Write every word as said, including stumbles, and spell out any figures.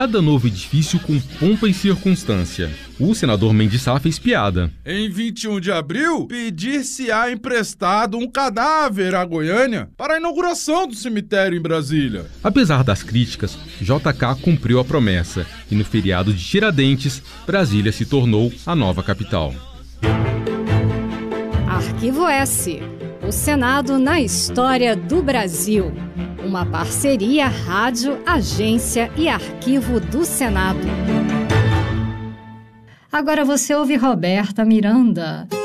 Cada novo edifício com pompa e circunstância. O senador Mendes Sá fez piada. Em vinte e um de abril, pedir-se-á emprestado um cadáver à Goiânia para a inauguração do cemitério em Brasília. Apesar das críticas, J K cumpriu a promessa e no feriado de Tiradentes, Brasília se tornou a nova capital. Arquivo S. O Senado na história do Brasil. Uma parceria Rádio, Agência e Arquivo do Senado. Agora você ouve Roberta Miranda.